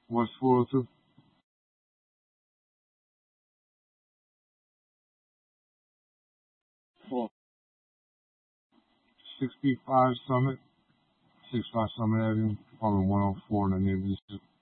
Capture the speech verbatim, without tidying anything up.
What's four oh two? Four. sixty-five Summit. sixty-five Summit Avenue. Apartment one oh four in the neighborhood.